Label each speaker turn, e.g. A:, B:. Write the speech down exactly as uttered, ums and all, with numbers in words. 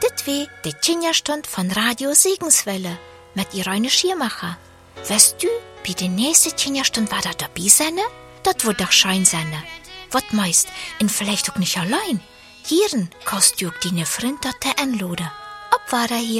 A: Dit wie die Tschinja-Stund von Radio Segenswelle mit Irene Schiermacher. Weißt du, bei der nächsten Tschinja-Stund war da dabei sein? Das wird doch schein sein. Was meist, und vielleicht auch nicht allein. Hieren kannst du auch deine Freunde einladen. Ob war er hier?